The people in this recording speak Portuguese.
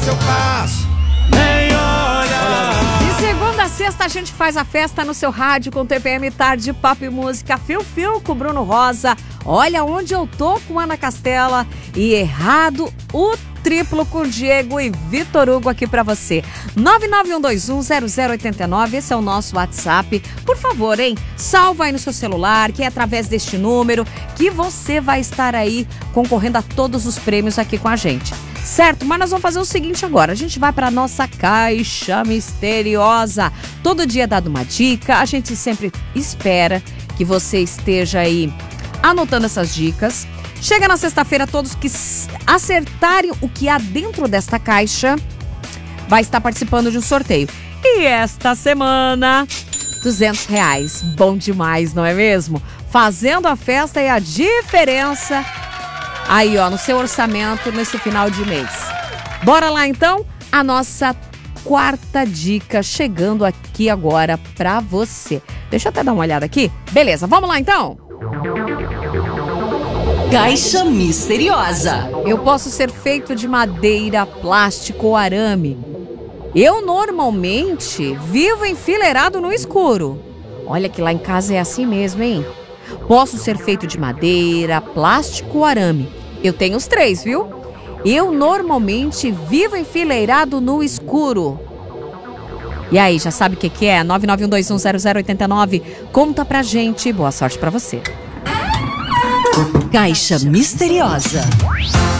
eu passo, nem olha. De segunda a sexta a gente faz a festa no seu rádio com TPM Tarde, Papo e Música, Fio Fio com Bruno Rosa. Olha onde eu tô com Ana Castela e errado o triplo com Diego e Vitor Hugo aqui pra você. 991210089, esse é o nosso WhatsApp. Por favor, hein? Salva aí no seu celular, que é através deste número que você vai estar aí concorrendo a todos os prêmios aqui com a gente. Certo? Mas nós vamos fazer o seguinte agora. A gente vai para nossa caixa misteriosa. Todo dia é dado uma dica. A gente sempre espera que você esteja aí anotando essas dicas. Chega na sexta-feira, todos que acertarem o que há dentro desta caixa vai estar participando de um sorteio. E esta semana, R$200. Bom demais, não é mesmo? Fazendo a festa e a diferença aí, ó, no seu orçamento nesse final de mês. Bora lá, então? A nossa quarta dica chegando aqui agora pra você. Deixa eu até dar uma olhada aqui. Beleza, vamos lá, então? Caixa misteriosa. Eu posso ser feito de madeira, plástico ou arame. Eu normalmente vivo enfileirado no escuro. Olha que lá em casa é assim mesmo, hein? Posso ser feito de madeira, plástico ou arame. Eu tenho os três, viu? Eu normalmente vivo enfileirado no escuro. E aí, já sabe o que é? 991210089. Conta pra gente. Boa sorte pra você. Caixa misteriosa.